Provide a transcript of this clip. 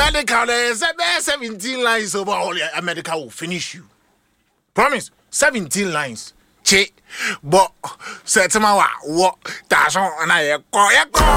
medical is 17 lines over all a medical will finish you. Promise 17 lines. Che, but Setama, what? That's all, and I call